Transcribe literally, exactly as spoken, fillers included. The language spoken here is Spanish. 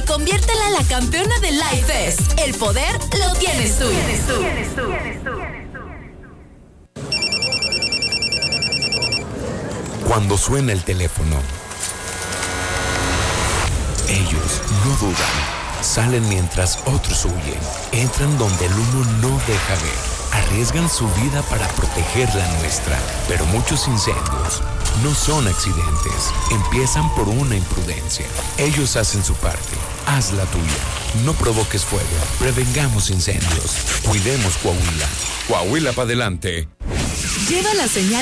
y conviértela en la campeona del Life Fest. El poder lo tienes tú. Tienes tú. Tienes tú. Tienes tú. Cuando suena el teléfono, ellos no dudan. Salen mientras otros huyen. Entran donde el humo no deja ver. Arriesgan su vida para proteger la nuestra. Pero muchos incendios no son accidentes. Empiezan por una imprudencia. Ellos hacen su parte. Haz la tuya. No provoques fuego. Prevengamos incendios. Cuidemos Coahuila. Coahuila para adelante. Lleva la señal